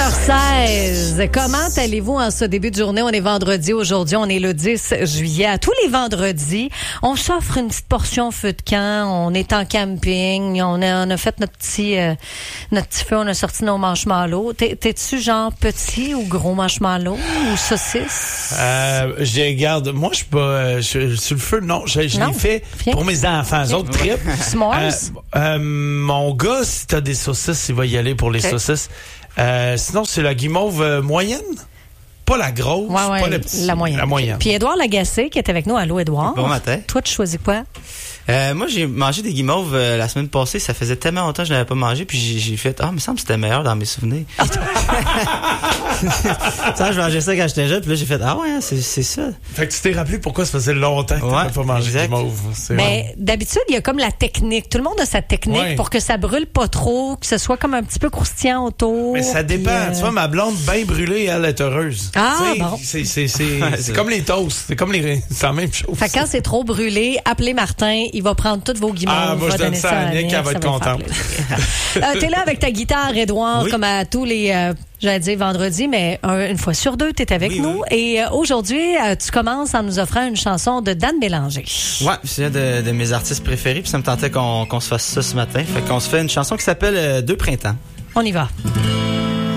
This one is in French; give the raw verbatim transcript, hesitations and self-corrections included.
heures seize. Comment allez-vous en ce début de journée? On est vendredi aujourd'hui, on est le dix juillet. À tous les vendredis, on s'offre une petite portion feu de camp. On est en camping, on a, on a fait notre petit, euh, notre petit feu, on a sorti nos marshmallows. T'es, t'es-tu genre petit ou gros marshmallow ou saucisse? Euh, je regarde, moi je suis pas euh, je, sur le feu, non. Je, je l'ai fait Viens. pour mes enfants, les autres tripes. Euh, euh, mon gars, si t'as des saucisses, il va y aller pour les okay. saucisses. Euh, sinon, c'est la guimauve euh, moyenne. Pas la grosse, ouais, ouais, pas la petite. La moyenne. La moyenne. Puis Édouard Lagacé, qui est avec nous. Allô, Édouard. Bon matin. Toi, tu choisis quoi? Euh, moi, j'ai mangé des guimauves euh, la semaine passée. Ça faisait tellement longtemps que je n'avais pas mangé. Puis j'ai, j'ai fait, ah, oh, il me semble que c'était meilleur dans mes souvenirs. Ça, je mangeais ça quand j'étais jeune. Puis là, j'ai fait, ah ouais, c'est, c'est ça. Fait que tu t'es rappelé pourquoi ça faisait longtemps que tu n'avais pas mangé de guimauve. Mais vrai. D'habitude, il y a comme la technique. Tout le monde a sa technique ouais. pour que ça brûle pas trop, que ce soit comme un petit peu croustillant autour. Mais ça dépend. Euh... Tu vois, ma blonde bien brûlée, elle est heureuse. Ah, bon. C'est, c'est, c'est, ouais, c'est, c'est comme les toasts. C'est comme les, c'est la même chose. Fait que quand c'est trop brûlé, appelez Martin. Il va prendre toutes vos guimauves. Ah, moi, je donne ça à Nick, elle va être contente. euh, t'es là avec ta guitare, Édouard, oui. comme à tous les, euh, j'allais dire vendredi, mais un, une fois sur deux, t'es avec oui, nous. Oui. Et euh, aujourd'hui, euh, tu commences en nous offrant une chanson de Dan Bélanger. Ouais, c'est un de, de mes artistes préférés, puis ça me tentait qu'on, qu'on se fasse ça ce matin. Fait qu'on se fait une chanson qui s'appelle euh, Deux printemps. On y va.